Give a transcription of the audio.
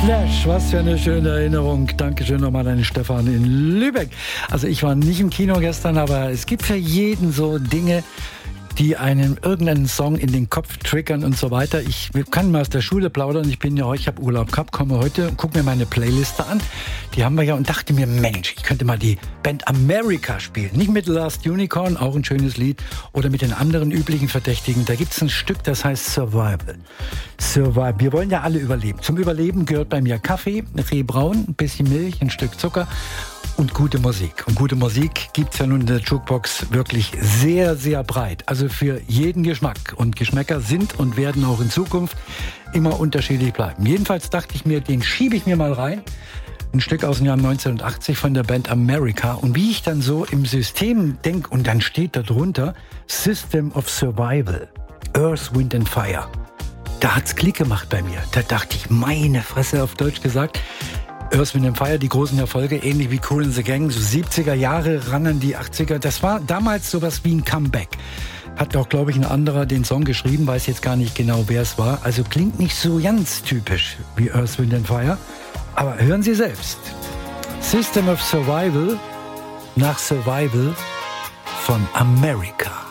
Clash, was für eine schöne Erinnerung. Dankeschön nochmal an den Stefan in Lübeck. Also ich war nicht im Kino gestern, aber es gibt für jeden so Dinge, die einem irgendeinen Song in den Kopf triggern und so weiter. Ich kann mal aus der Schule plaudern. Ich habe Urlaub gehabt, komme heute und gucke mir meine Playliste an. Die haben wir ja und dachte mir, Mensch, ich könnte mal die Band America spielen. Nicht mit Last Unicorn, auch ein schönes Lied, oder mit den anderen üblichen Verdächtigen. Da gibt es ein Stück, das heißt Survival. Survival. Wir wollen ja alle überleben. Zum Überleben gehört bei mir Kaffee, Rehbraun, ein bisschen Milch, ein Stück Zucker und gute Musik. Und gute Musik gibt's ja nun in der Jukebox wirklich sehr, sehr breit. Also für jeden Geschmack. Und Geschmäcker sind und werden auch in Zukunft immer unterschiedlich bleiben. Jedenfalls dachte ich mir, den schiebe ich mir mal rein. Ein Stück aus dem Jahr 1980 von der Band America. Und wie ich dann so im System denke, und dann steht da drunter System of Survival, Earth, Wind and Fire. Da hat's Klick gemacht bei mir. Da dachte ich, meine Fresse, auf Deutsch gesagt, Earth, Wind and Fire, die großen Erfolge, ähnlich wie Kool and the Gang, so 70er Jahre ran an die 80er. Das war damals sowas wie ein Comeback. Hat auch, glaube ich, ein anderer den Song geschrieben, weiß jetzt gar nicht genau, wer es war. Also klingt nicht so ganz typisch wie Earth, Wind and Fire. Aber hören Sie selbst. System of Survival nach Survival von America.